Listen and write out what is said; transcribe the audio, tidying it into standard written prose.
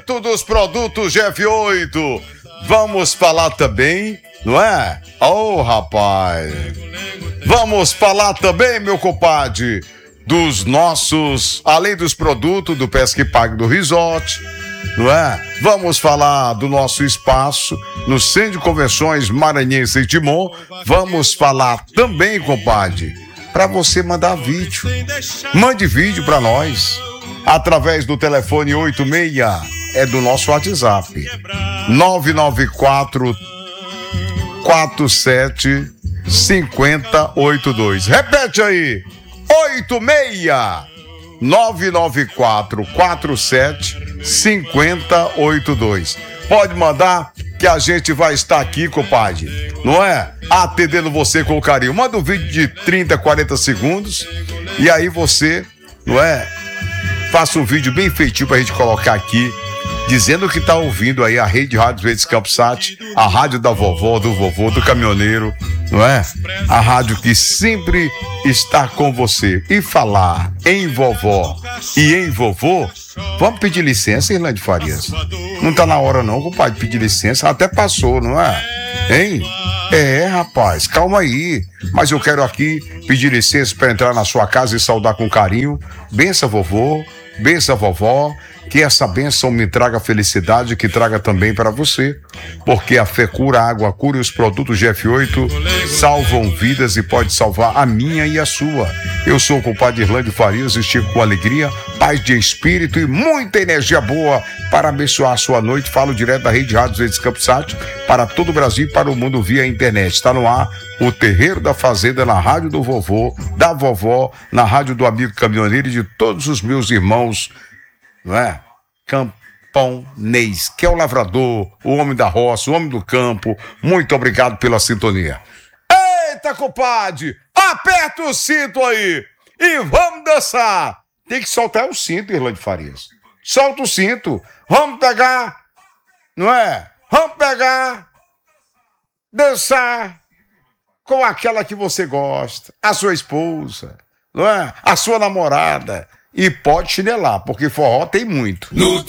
lançamento dos produtos GF8. Vamos falar também, não é? Oh, rapaz. Vamos falar também, meu compadre, dos nossos, além dos produtos do Pesca e Pague do Resort, não é? Vamos falar do nosso espaço no Centro de Convenções Maranhense e Timon. Vamos falar também, compadre, para você mandar vídeo. Mande vídeo para nós através do telefone 86, é do nosso WhatsApp, 994 47 5082. Repete aí, 86 994 47 5082. Pode mandar que a gente vai estar aqui, compadre, não é? Atendendo você com carinho. Manda um vídeo de 30, 40 segundos e aí você, não é? Faça um vídeo bem feitinho pra gente colocar aqui, dizendo que tá ouvindo aí a Rede Rádio Verdes Campsat, a rádio da vovó, do vovô, do caminhoneiro, não é? A rádio que sempre está com você. E falar em vovó e em vovô, vamos pedir licença, Irlande Farias? Não tá na hora não, compadre, pedir licença, até passou, não é? Hein? É, rapaz, calma aí. Mas eu quero aqui pedir licença para entrar na sua casa e saudar com carinho. Bença vovô, bença vovó, que essa bênção me traga felicidade, que traga também para você, porque a fé cura, a água cura e os produtos GF8 salvam vidas e pode salvar a minha e a sua. Eu sou o compadre Irlande Farias e estico com alegria, paz de espírito e muita energia boa para abençoar a sua noite. Falo direto da Rede Rádio Verdes Campsat para todo o Brasil e para o mundo via internet. Está no ar o Terreiro da Fazenda na rádio do vovô, da vovó, na rádio do amigo caminhoneiro e de todos os meus irmãos, não é? Camponês, que é o lavrador, o homem da roça, o homem do campo. Muito obrigado pela sintonia. Eita, compadre, aperta o cinto aí e vamos dançar. Tem que soltar o cinto, Irlande Farias. Solta o cinto. Vamos pegar, não é? Vamos pegar, dançar com aquela que você gosta, a sua esposa, não é? A sua namorada. E pode chinelar, porque forró tem muito.